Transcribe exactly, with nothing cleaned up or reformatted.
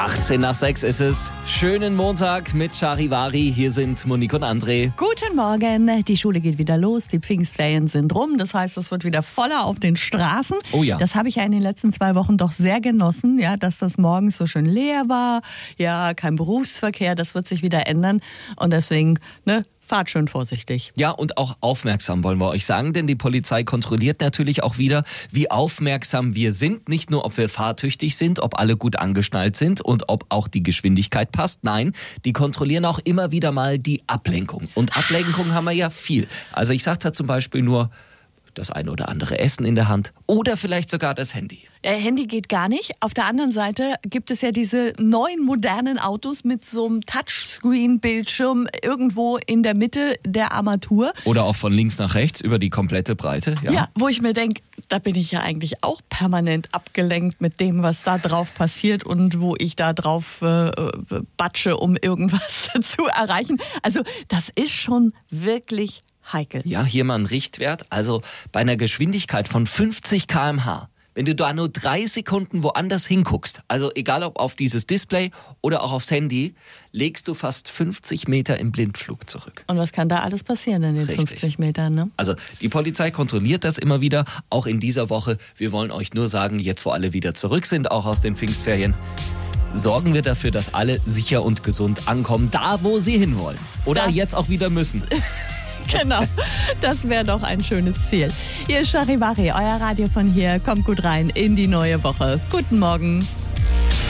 achtzehn nach sechs ist es. Schönen Montag mit Charivari. Hier sind Monique und André. Guten Morgen. Die Schule geht wieder los. Die Pfingstferien sind rum. Das heißt, es wird wieder voller auf den Straßen. Oh ja. Das habe ich ja in den letzten zwei Wochen doch sehr genossen, ja, dass das morgens so schön leer war. Ja, kein Berufsverkehr. Das wird sich wieder ändern. Und deswegen, ne, fahrt schön vorsichtig. Ja, und auch aufmerksam wollen wir euch sagen, denn die Polizei kontrolliert natürlich auch wieder, wie aufmerksam wir sind. Nicht nur, ob wir fahrtüchtig sind, ob alle gut angeschnallt sind und ob auch die Geschwindigkeit passt. Nein, die kontrollieren auch immer wieder mal die Ablenkung. Und Ablenkung haben wir ja viel. Also ich sage da zum Beispiel nur das eine oder andere Essen in der Hand oder vielleicht sogar das Handy. Ja, Handy geht gar nicht. Auf der anderen Seite gibt es ja diese neuen modernen Autos mit so einem Touchscreen-Bildschirm irgendwo in der Mitte der Armatur. Oder auch von links nach rechts über die komplette Breite. Ja, ja, wo ich mir denke, da bin ich ja eigentlich auch permanent abgelenkt mit dem, was da drauf passiert und wo ich da drauf äh, batsche, um irgendwas zu erreichen. Also das ist schon wirklich heikel. Ja, hier mal ein Richtwert. Also bei einer Geschwindigkeit von fünfzig Kilometer pro Stunde, wenn du da nur drei Sekunden woanders hinguckst, also egal ob auf dieses Display oder auch aufs Handy, legst du fast fünfzig Meter im Blindflug zurück. Und was kann da alles passieren in den Richtig. fünfzig Metern? Ne? Also die Polizei kontrolliert das immer wieder, auch in dieser Woche. Wir wollen euch nur sagen, jetzt wo alle wieder zurück sind, auch aus den Pfingstferien, sorgen wir dafür, dass alle sicher und gesund ankommen, da wo sie hinwollen. Oder Das jetzt auch wieder müssen. Genau, das wäre doch ein schönes Ziel. Hier ist Charivari, euer Radio von hier. Kommt gut rein in die neue Woche. Guten Morgen.